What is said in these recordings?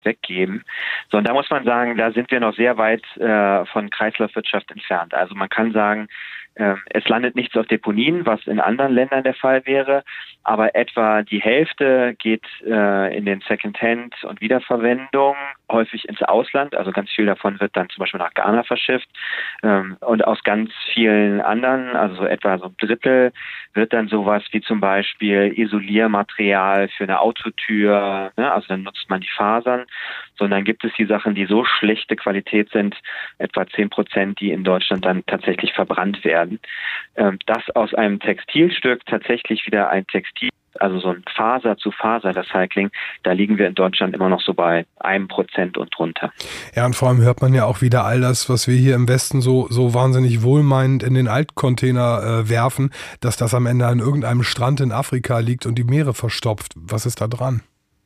weggeben. So, und da muss man sagen, da sind wir noch sehr weit von Kreislaufwirtschaft entfernt. Also man kann sagen, es landet nichts auf Deponien, was in anderen Ländern der Fall wäre, aber etwa die Hälfte geht in den Secondhand und Wiederverwendung, häufig ins Ausland. Also ganz viel davon wird dann zum Beispiel nach Ghana verschifft und aus ganz vielen anderen, also so etwa so ein Drittel, wird dann sowas wie zum Beispiel Isoliermaterial für eine Autotür, ne? Also dann nutzt man die Fasern, sondern gibt es die Sachen, die so schlechte Qualität sind, etwa 10%, die in Deutschland dann tatsächlich verbrannt werden. Dass aus einem Textilstück tatsächlich wieder ein Textil, also so ein Faser-zu-Faser-Recycling, da liegen wir in Deutschland immer noch so bei 1% und drunter. Ja, und vor allem hört man ja auch wieder all das, was wir hier im Westen so wahnsinnig wohlmeinend in den Altcontainer werfen, dass das am Ende an irgendeinem Strand in Afrika liegt und die Meere verstopft. Was ist da dran?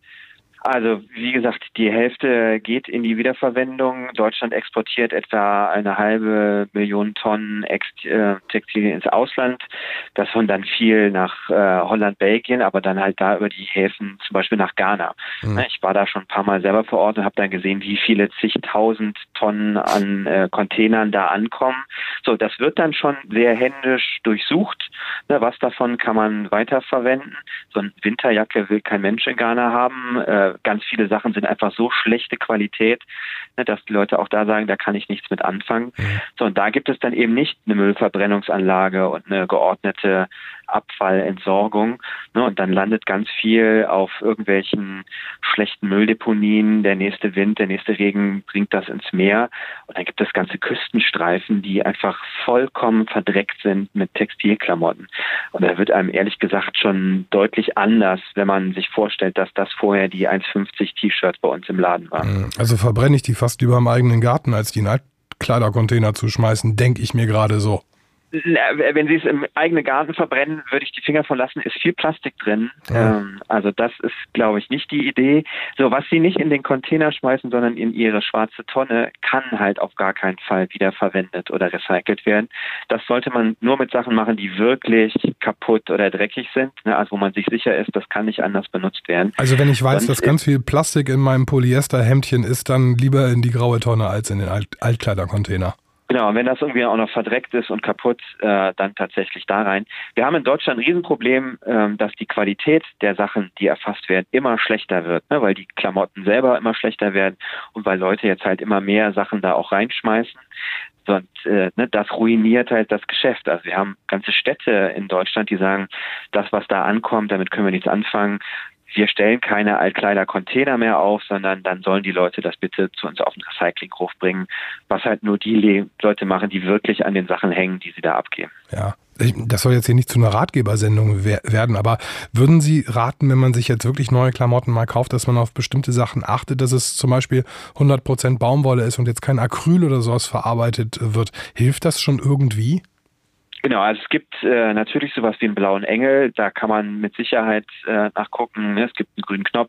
Also wie gesagt, die Hälfte geht in die Wiederverwendung. Deutschland exportiert etwa 500.000 Tonnen Textilien ins Ausland. Davon dann viel nach Holland, Belgien, aber dann halt da über die Häfen, zum Beispiel nach Ghana. Ich war da schon ein paar Mal selber vor Ort und habe dann gesehen, wie viele zigtausend Tonnen an Containern da ankommen. So, das wird dann schon sehr händisch durchsucht. Was davon kann man weiterverwenden? So eine Winterjacke will kein Mensch in Ghana haben. Ganz viele Sachen sind einfach so schlechte Qualität, dass die Leute auch da sagen, da kann ich nichts mit anfangen. So, und da gibt es dann eben nicht eine Müllverbrennungsanlage und eine geordnete Abfallentsorgung. Und dann landet ganz viel auf irgendwelchen schlechten Mülldeponien. Der nächste Wind, der nächste Regen bringt das ins Meer. Und dann gibt es ganze Küstenstreifen, die einfach vollkommen verdreckt sind mit Textilklamotten. Und da wird einem ehrlich gesagt schon deutlich anders, wenn man sich vorstellt, dass das vorher die 1,50 T-Shirts bei uns im Laden waren. Also verbrenne ich die fast lieber im eigenen Garten, als die in Altkleidercontainer zu schmeißen, denke ich mir gerade so. Wenn Sie es im eigenen Garten verbrennen, würde ich die Finger von lassen, ist viel Plastik drin. Ja. Also das ist, glaube ich, nicht die Idee. So, was Sie nicht in den Container schmeißen, sondern in Ihre schwarze Tonne, kann halt auf gar keinen Fall wiederverwendet oder recycelt werden. Das sollte man nur mit Sachen machen, die wirklich kaputt oder dreckig sind, also wo man sich sicher ist, das kann nicht anders benutzt werden. Also wenn ich weiß, dass ganz viel Plastik in meinem Polyesterhemdchen ist, dann lieber in die graue Tonne als in den Altkleidercontainer. Genau, und wenn das irgendwie auch noch verdreckt ist und kaputt, dann tatsächlich da rein. Wir haben in Deutschland ein Riesenproblem, dass die Qualität der Sachen, die erfasst werden, immer schlechter wird, weil die Klamotten selber immer schlechter werden und weil Leute jetzt halt immer mehr Sachen da auch reinschmeißen. Und das ruiniert halt das Geschäft. Also wir haben ganze Städte in Deutschland, die sagen, das, was da ankommt, damit können wir nichts anfangen. Wir stellen keine Altkleider-Container mehr auf, sondern dann sollen die Leute das bitte zu uns auf den Recyclinghof bringen, was halt nur die Leute machen, die wirklich an den Sachen hängen, die sie da abgeben. Ja, das soll jetzt hier nicht zu einer Ratgebersendung werden, aber würden Sie raten, wenn man sich jetzt wirklich neue Klamotten mal kauft, dass man auf bestimmte Sachen achtet, dass es zum Beispiel 100% Baumwolle ist und jetzt kein Acryl oder sowas verarbeitet wird? Hilft das schon irgendwie? Genau, also es gibt natürlich sowas wie einen blauen Engel, da kann man mit Sicherheit nachgucken. Es gibt einen grünen Knopf,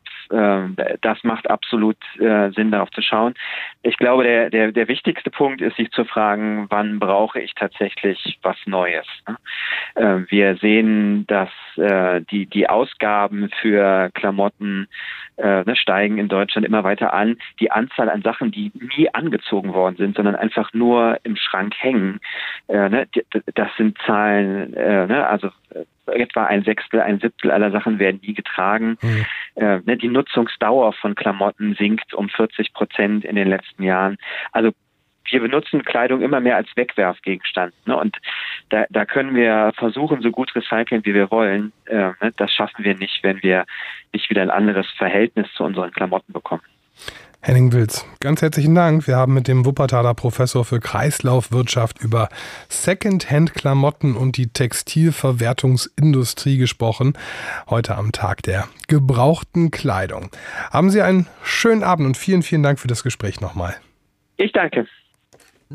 das macht absolut Sinn, darauf zu schauen. Ich glaube, der wichtigste Punkt ist, sich zu fragen, wann brauche ich tatsächlich was Neues? Wir sehen, dass die Ausgaben für Klamotten steigen in Deutschland immer weiter an. Die Anzahl an Sachen, die nie angezogen worden sind, sondern einfach nur im Schrank hängen, das sind Zahlen, also etwa 1/6, 1/7 aller Sachen werden nie getragen. Die Nutzungsdauer von Klamotten sinkt um 40% in den letzten Jahren. Also wir benutzen Kleidung immer mehr als Wegwerfgegenstand. Und da können wir versuchen, so gut recyceln, wie wir wollen. Das schaffen wir nicht, wenn wir nicht wieder ein anderes Verhältnis zu unseren Klamotten bekommen. Henning Wilz, ganz herzlichen Dank. Wir haben mit dem Wuppertaler Professor für Kreislaufwirtschaft über Secondhand-Klamotten und die Textilverwertungsindustrie gesprochen. Heute am Tag der gebrauchten Kleidung. Haben Sie einen schönen Abend und vielen, vielen Dank für das Gespräch nochmal. Ich danke.